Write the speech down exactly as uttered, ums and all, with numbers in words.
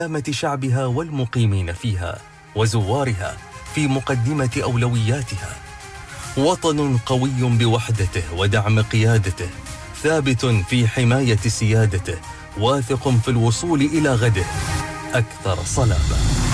سلامة شعبها والمقيمين فيها وزوارها في مقدمة أولوياتها. وطن قوي بوحدته ودعم قيادته، ثابت في حماية سيادته، واثق في الوصول إلى غده أكثر صلابة.